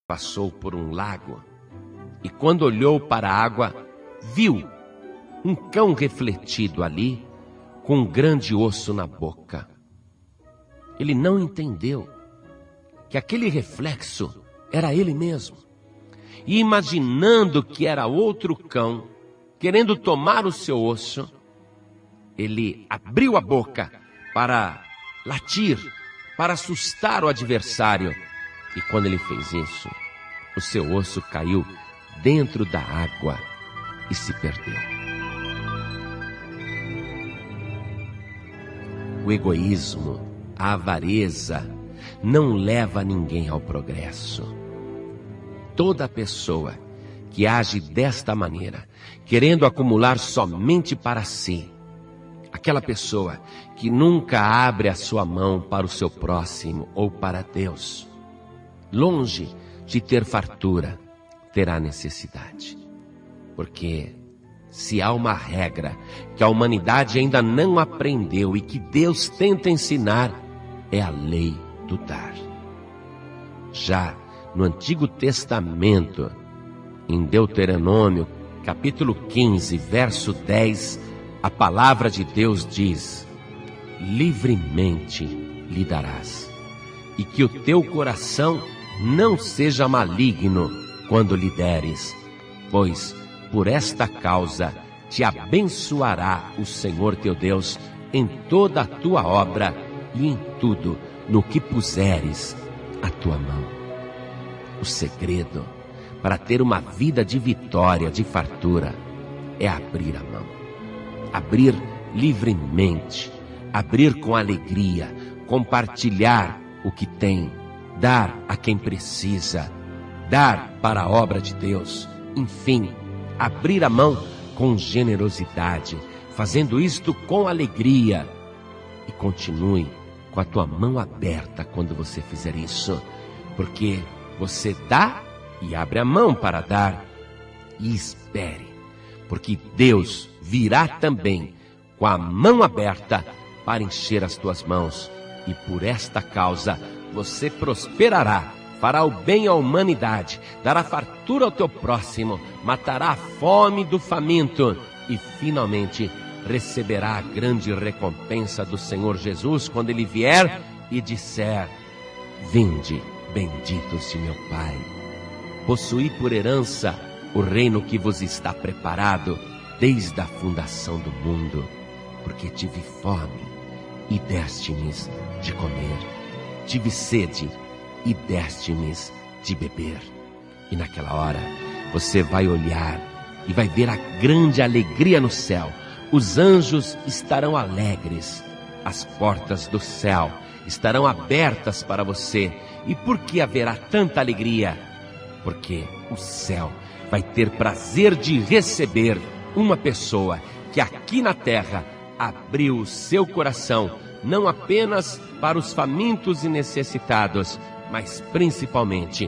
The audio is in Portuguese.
passou por um lago e, quando olhou para a água, viu um cão refletido ali com um grande osso na boca. Ele não entendeu que aquele reflexo era ele mesmo. E imaginando que era outro cão, querendo tomar o seu osso, ele abriu a boca para latir, para assustar o adversário. E quando ele fez isso, o seu osso caiu dentro da água e se perdeu. O egoísmo, a avareza, não leva ninguém ao progresso. Toda pessoa que age desta maneira, querendo acumular somente para si, aquela pessoa que nunca abre a sua mão para o seu próximo ou para Deus, longe de ter fartura, terá necessidade. Porque se há uma regra que a humanidade ainda não aprendeu e que Deus tenta ensinar, é a lei do dar. Já no Antigo Testamento, em Deuteronômio, capítulo 15, verso 10, a palavra de Deus diz: livremente lhe darás, e que o teu coração não seja maligno quando lhe deres, pois por esta causa te abençoará o Senhor teu Deus em toda a tua obra e em tudo no que puseres a tua mão. O segredo para ter uma vida de vitória, de fartura, é abrir a mão. Abrir livremente, abrir com alegria, compartilhar o que tem, dar a quem precisa, dar para a obra de Deus. Enfim, abrir a mão com generosidade, fazendo isto com alegria. E continue com a tua mão aberta quando você fizer isso, porque você dá e abre a mão para dar. E espere, porque Deus virá também com a mão aberta para encher as tuas mãos. E por esta causa você prosperará, fará o bem à humanidade, dará fartura ao teu próximo, matará a fome do faminto e finalmente receberá a grande recompensa do Senhor Jesus quando Ele vier e disser: vinde, benditos de meu Pai, possuí por herança o reino que vos está preparado desde a fundação do mundo, porque tive fome e deste-me de comer, tive sede e deste-me de beber. E naquela hora você vai olhar e vai ver a grande alegria no céu. Os anjos estarão alegres, as portas do céu estarão abertas para você. E por que haverá tanta alegria? Porque o céu vai ter prazer de receber uma pessoa que aqui na terra abriu o seu coração, não apenas para os famintos e necessitados, mas principalmente